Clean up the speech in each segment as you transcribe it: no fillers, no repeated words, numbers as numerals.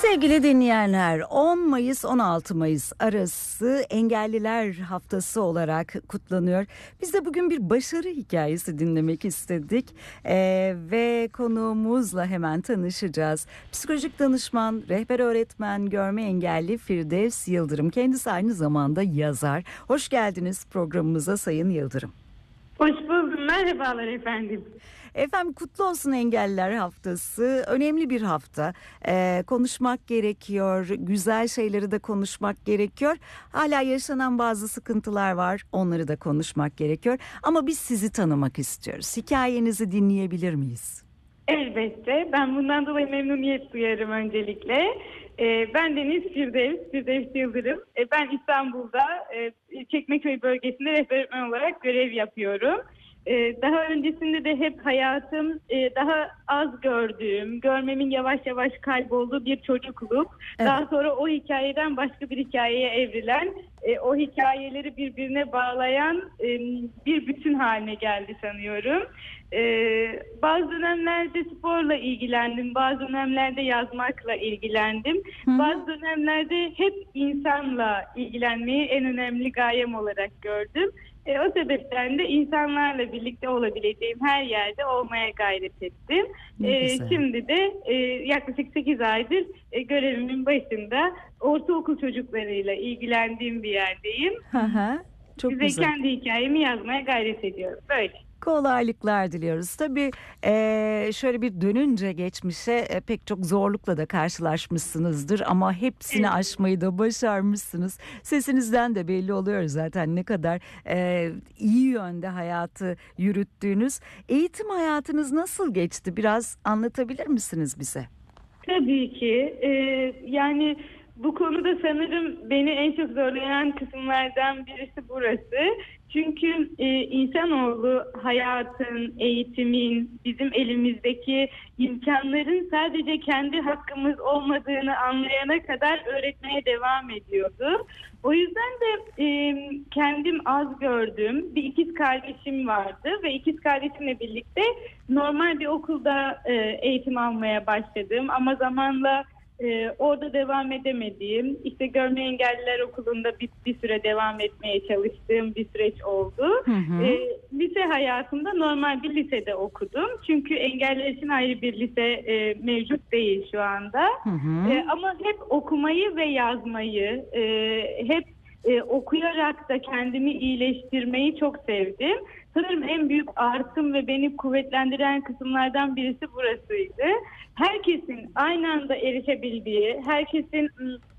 Sevgili dinleyenler, 10 Mayıs 16 Mayıs arası Engelliler Haftası olarak kutlanıyor. Biz de bugün bir başarı hikayesi dinlemek istedik ve konuğumuzla hemen tanışacağız. Psikolojik danışman, rehber öğretmen, görme engelli Firdevs Yıldırım. Kendisi aynı zamanda yazar. Hoş geldiniz programımıza Sayın Yıldırım. Hoş buldum. Merhabalar efendim. Efendim kutlu olsun Engelliler Haftası. Önemli bir hafta. Konuşmak gerekiyor. Güzel şeyleri de konuşmak gerekiyor. Hala yaşanan bazı sıkıntılar var. Onları da konuşmak gerekiyor. Ama biz sizi tanımak istiyoruz. Hikayenizi dinleyebilir miyiz? Elbette. Ben bundan dolayı memnuniyet duyarım öncelikle. Ben Deniz Firdevs Yıldırım. Ben İstanbul'da Çekmeköy bölgesinde rehber öğretmen olarak görev yapıyorum. Daha öncesinde de hep hayatım daha az gördüğüm, görmemin yavaş yavaş kaybolduğu bir çocukluk. Evet. Daha sonra o hikayeden başka bir hikayeye evrilen, o hikayeleri birbirine bağlayan bir bütün haline geldi sanıyorum. Bazı dönemlerde sporla ilgilendim, bazı dönemlerde yazmakla ilgilendim. Hı-hı. Bazı dönemlerde hep insanla ilgilenmeyi en önemli gayem olarak gördüm. O sebepten de insanlarla birlikte olabileceğim her yerde olmaya gayret ettim. Şimdi de yaklaşık 8 aydır görevimin başında ortaokul çocuklarıyla ilgilendiğim bir yerdeyim. Çok size güzel. Kendi hikayemi yazmaya gayret ediyorum. Böyle. Kolaylıklar diliyoruz. Tabii şöyle bir dönünce geçmişe pek çok zorlukla da karşılaşmışsınızdır ama hepsini aşmayı da başarmışsınız. Sesinizden de belli oluyor zaten ne kadar iyi yönde hayatı yürüttüğünüz. Eğitim hayatınız nasıl geçti? Biraz anlatabilir misiniz bize? Tabii ki. Yani bu konuda sanırım beni en çok zorlayan kısımlardan birisi burası. Çünkü insanoğlu hayatın, eğitimin, bizim elimizdeki imkanların sadece kendi hakkımız olmadığını anlayana kadar öğretmeye devam ediyordu. O yüzden de kendim az gördüm. Bir ikiz kardeşim vardı ve ikiz kardeşimle birlikte normal bir okulda eğitim almaya başladım. Ama zamanla orada devam edemediğim, işte Görme Engelliler Okulu'nda bir süre devam etmeye çalıştığım bir süreç oldu. Lise hayatımda normal bir lisede okudum. Çünkü engelliler için ayrı bir lise mevcut değil şu anda. Ama hep okumayı ve yazmayı, hep okuyarak da kendimi iyileştirmeyi çok sevdim. Sanırım en büyük artım ve beni kuvvetlendiren kısımlardan birisi burasıydı. Herkesin aynı anda erişebildiği, herkesin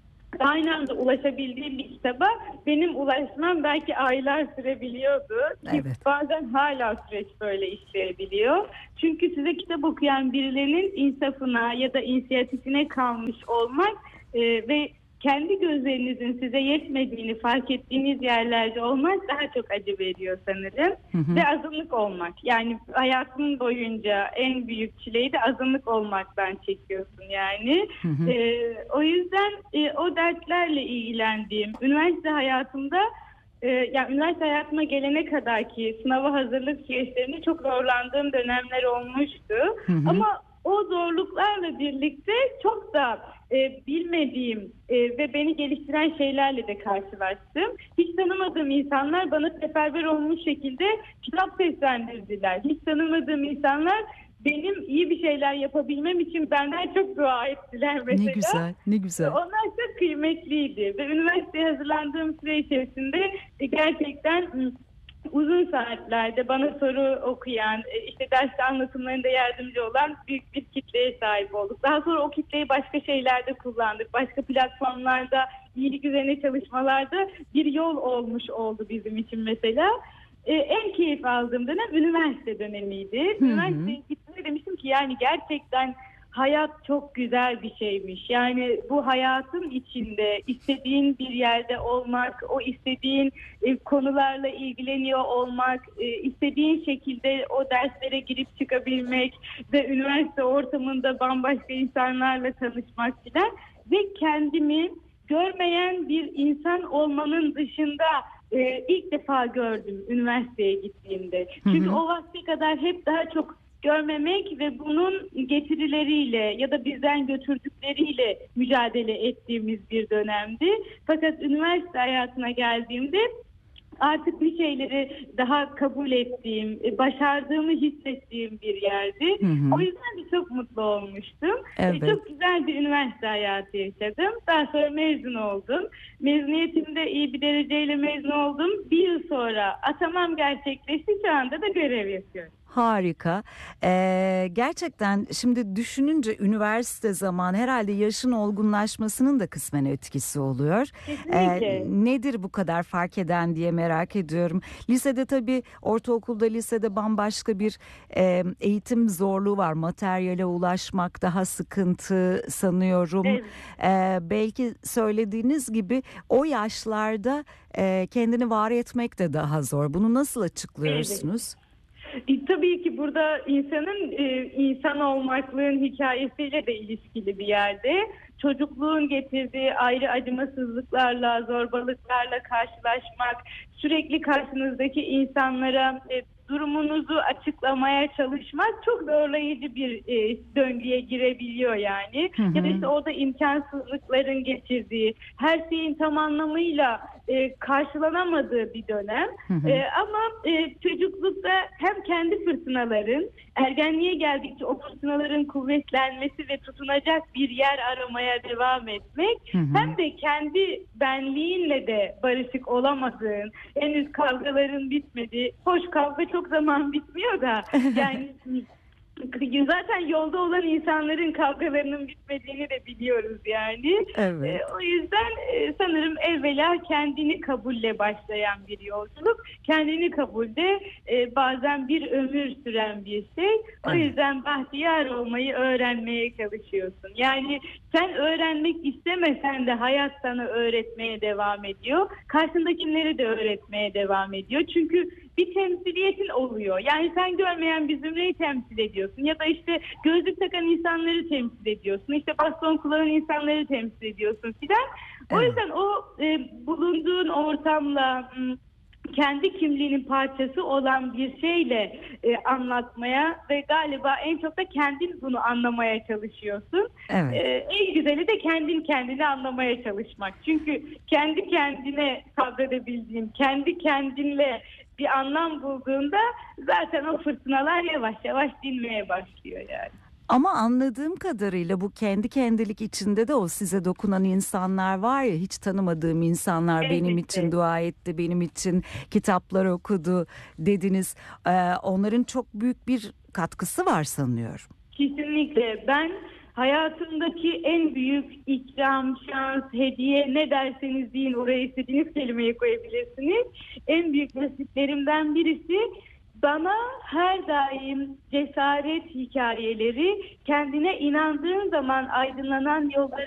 aynı anda ulaşabildiği bir kitaba benim ulaşmam belki aylar sürebiliyordu. Evet. Bazen hala süreç böyle işleyebiliyor. Çünkü size kitap okuyan birilerinin insafına ya da inisiyatifine kalmış olmak ve kendi gözlerinizin size yetmediğini fark ettiğiniz yerlerde olmak daha çok acı veriyor sanırım. Ve azınlık olmak. Yani hayatın boyunca en büyük çileyi de azınlık olmaktan çekiyorsun yani. O yüzden o dertlerle ilgilendiğim üniversite hayatımda yani üniversite hayatıma gelene kadar ki sınava hazırlık süreçlerinde çok zorlandığım dönemler olmuştu. Ama o zorluklarla birlikte çok da bilmediğim ve beni geliştiren şeylerle de karşılaştım. Hiç tanımadığım insanlar bana seferber olmuş şekilde kitap seslendirdiler. Hiç tanımadığım insanlar benim iyi bir şeyler yapabilmem için benden çok dua ettiler mesela. Ne güzel, ne güzel. Onlar çok kıymetliydi ve üniversiteye hazırlandığım süre içerisinde gerçekten uzun saatlerde bana soru okuyan, işte derste anlatımlarında yardımcı olan büyük bir kitleye sahip olduk. Daha sonra o kitleyi başka şeylerde kullandık. Başka platformlarda, iyilik üzerine çalışmalarda bir yol olmuş oldu bizim için mesela. En keyif aldığım dönem üniversite dönemiydi. Üniversiteye gittiğimde demiştim ki yani gerçekten hayat çok güzel bir şeymiş. Yani bu hayatın içinde istediğin bir yerde olmak, o istediğin konularla ilgileniyor olmak, istediğin şekilde o derslere girip çıkabilmek ve üniversite ortamında bambaşka insanlarla tanışmak filan ve kendimi görmeyen bir insan olmanın dışında ilk defa gördüm üniversiteye gittiğimde. Çünkü o vakte kadar hep daha çok görmemek ve bunun getirileriyle ya da bizden götürdükleriyle mücadele ettiğimiz bir dönemdi. Fakat üniversite hayatına geldiğimde artık bir şeyleri daha kabul ettiğim, başardığımı hissettiğim bir yerdi. Hı hı. O yüzden de çok mutlu olmuştum. Evet. Çok güzel bir üniversite hayatı yaşadım. Daha sonra mezun oldum. Mezuniyetimde iyi bir dereceyle mezun oldum. Bir yıl sonra atamam gerçekleşti. Şu anda da görev yapıyorum. Harika. Gerçekten şimdi düşününce üniversite zamanı herhalde yaşın olgunlaşmasının da kısmen etkisi oluyor. Kesinlikle. Nedir bu kadar fark eden diye merak ediyorum. Lisede tabii ortaokulda lisede bambaşka bir eğitim zorluğu var. Materyale ulaşmak daha sıkıntı sanıyorum. Evet. Belki söylediğiniz gibi o yaşlarda kendini var etmek de daha zor. Bunu nasıl açıklıyorsunuz? Tabii ki burada insanın insan olmaklığın hikayesiyle de ilişkili bir yerde. Çocukluğun getirdiği ayrı acımasızlıklarla, zorbalıklarla karşılaşmak, sürekli karşınızdaki insanlara durumunuzu açıklamaya çalışmak çok zorlayıcı bir döngüye girebiliyor yani. Hı hı. Ya da işte orada imkansızlıkların getirdiği, her şeyin tam anlamıyla karşılanamadığı bir dönem. Hı hı. Ama çocuklukta hem kendi fırtınaların, ergenliğe geldikçe o fırtınaların kuvvetlenmesi ve tutunacak bir yer aramaya devam etmek, Hı hı. hem de kendi benliğinle de barışık olamadığın, henüz kavgaların bitmedi. Hoş, kavga çok zaman bitmiyor da yani zaten yolda olan insanların kavgalarının bitmediğini de biliyoruz yani. Evet. O yüzden sanırım evvela kendini kabulle başlayan bir yolculuk. Kendini kabulde bazen bir ömür süren bir şey. O Evet. yüzden bahtiyar olmayı öğrenmeye çalışıyorsun. Yani sen öğrenmek istemesen de hayat sana öğretmeye devam ediyor. Karşındakileri de öğretmeye devam ediyor. Çünkü bir temsiliyetin oluyor. Yani sen görmeyen bir zümreyi temsil ediyorsun. Ya da işte gözlük takan insanları temsil ediyorsun. İşte baston kullanan insanları temsil ediyorsun filan. O Evet. yüzden o bulunduğun ortamla kendi kimliğinin parçası olan bir şeyle anlatmaya ve galiba en çok da kendin bunu anlamaya çalışıyorsun. Evet. En güzeli de kendin kendini anlamaya çalışmak. Çünkü kendi kendine sabredebildiğin, kendi kendinle bir anlam bulduğunda zaten o fırtınalar yavaş yavaş dinmeye başlıyor yani. Ama anladığım kadarıyla bu kendi kendilik içinde de o size dokunan insanlar var ya, hiç tanımadığım insanlar benim için Elbette. dua etti, benim için kitaplar okudu dediniz. Onların çok büyük bir katkısı var sanıyorum. Kesinlikle. Ben hayatımdaki en büyük ikram, şans, hediye, ne derseniz deyin, oraya istediğiniz kelimeyi koyabilirsiniz. En büyük nasiplerimden birisi, bana her daim cesaret hikayeleri, kendine inandığın zaman aydınlanan yolları